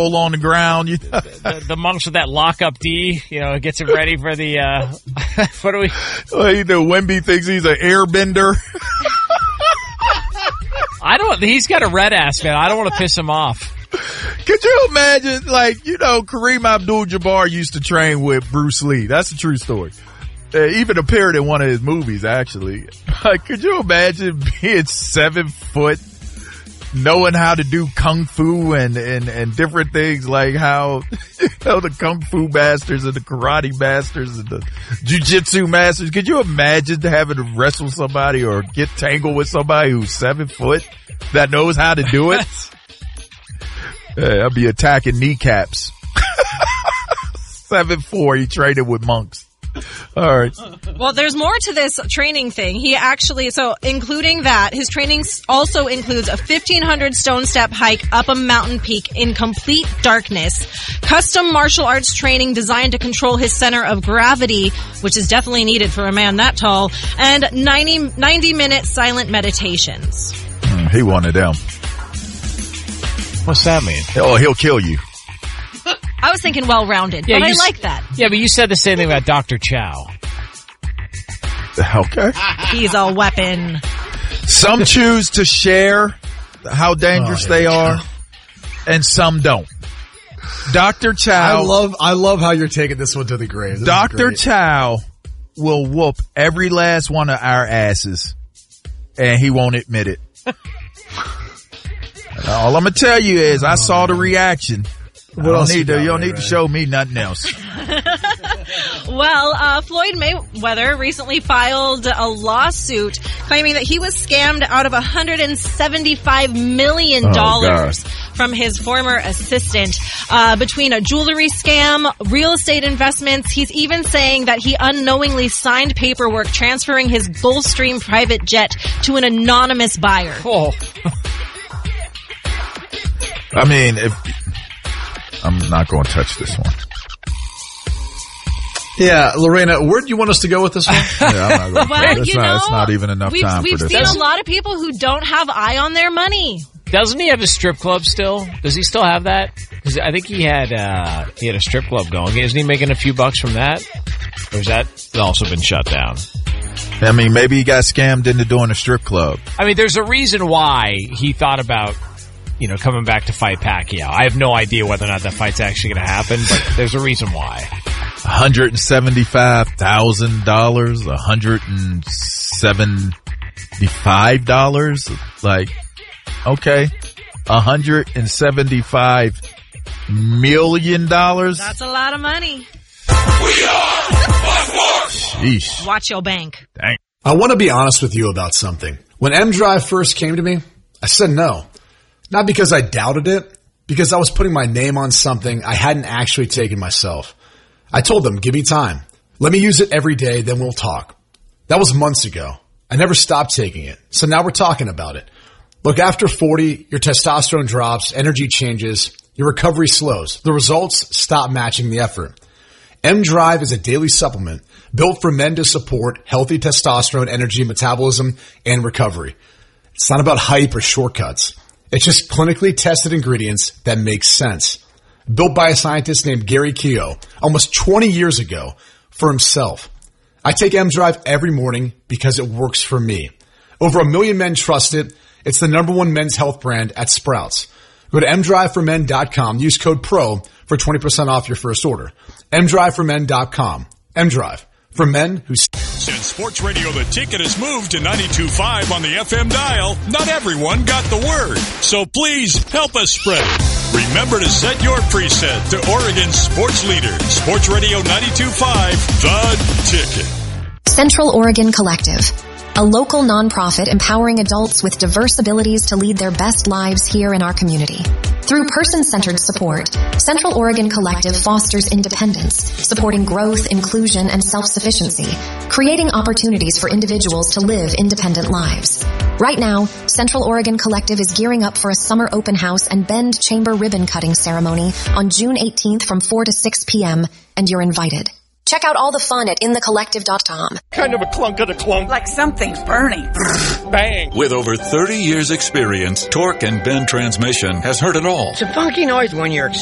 roll on the ground. The monks with that lock-up D, gets him ready for the, what do we? Wemby thinks he's an airbender. He's got a red ass, man. I don't want to piss him off. Could you imagine, Kareem Abdul-Jabbar used to train with Bruce Lee. That's a true story. Even appeared in one of his movies, actually. Could you imagine being 7 foot, knowing how to do kung fu and different things, like how, the kung fu masters and the karate masters and the jujitsu masters. Could you imagine having to wrestle somebody or get tangled with somebody who's 7 foot that knows how to do it? I'll be attacking kneecaps. 7'4", he traded with monks. All right. Well, there's more to this training thing. He actually, including that, his training also includes a 1,500 stone step hike up a mountain peak in complete darkness, custom martial arts training designed to control his center of gravity, which is definitely needed for a man that tall, and 90-minute silent meditations. He wanted them. What's that mean? Oh, he'll kill you. I was thinking well-rounded, but I like that. Yeah, but you said the same thing about Dr. Chow. Okay. He's a weapon. Some choose to share how dangerous they are, and some don't. Dr. Chow. I love how you're taking this one to the grave. Dr. Chow will whoop every last one of our asses, and he won't admit it. All I'm going to tell you is I saw the reaction. You don't need to show me nothing else. Well, Floyd Mayweather recently filed a lawsuit claiming that he was scammed out of $175 million from his former assistant between a jewelry scam, real estate investments. He's even saying that he unknowingly signed paperwork transferring his Gulfstream private jet to an anonymous buyer. Oh. I mean, I'm not going to touch this one. Yeah, Lorena, where do you want us to go with this one? I'm not going it's not even enough time for this. We've seen a lot of people who don't have eye on their money. Doesn't he have a strip club still? Does he still have that? Because I think he had a strip club going. Isn't he making a few bucks from that? Or has that also been shut down? I mean, maybe he got scammed into doing a strip club. I mean, there's a reason why he thought about coming back to fight Pacquiao. I have no idea whether or not that fight's actually going to happen, but there's a reason why. $175,000, $175. Okay. $175 million. That's a lot of money. We are Sheesh. Watch your bank. Dang. I want to be honest with you about something. When M-Drive first came to me, I said no. Not because I doubted it, because I was putting my name on something I hadn't actually taken myself. I told them, give me time. Let me use it every day, then we'll talk. That was months ago. I never stopped taking it. So now we're talking about it. Look, after 40, your testosterone drops, energy changes, your recovery slows. The results stop matching the effort. M-Drive is a daily supplement built for men to support healthy testosterone, energy, metabolism, and recovery. It's not about hype or shortcuts. It's just clinically tested ingredients that make sense. Built by a scientist named Gary Keogh almost 20 years ago for himself. I take M-Drive every morning because it works for me. Over 1 million men trust it. It's the #1 men's health brand at Sprouts. Go to mdriveformen.com. Use code PRO for 20% off your first order. mdriveformen.com. M-Drive. For men who... Since Sports Radio The Ticket has moved to 92.5 on the FM dial, not everyone got the word. So please help us spread it. Remember to set your preset to Oregon's sports leader, Sports Radio 92.5, The Ticket. Central Oregon Collective, a local nonprofit empowering adults with diverse abilities to lead their best lives here in our community. Through person-centered support, Central Oregon Collective fosters independence, supporting growth, inclusion, and self-sufficiency, creating opportunities for individuals to live independent lives. Right now, Central Oregon Collective is gearing up for a summer open house and Bend Chamber ribbon cutting ceremony on June 18th from 4 to 6 p.m., and you're invited. Check out all the fun at inthecollective.com. Kind of a clunk of the clunk. Like something's burning. Bang. With over 30 years experience, Torque and Bend Transmission has heard it all. It's a funky noise when you're